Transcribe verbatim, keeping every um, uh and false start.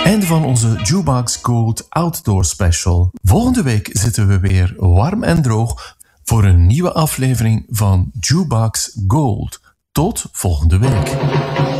Einde van onze Jukebox Gold Outdoor Special. Volgende week zitten we weer warm en droog voor een nieuwe aflevering van Jukebox Gold. Tot volgende week.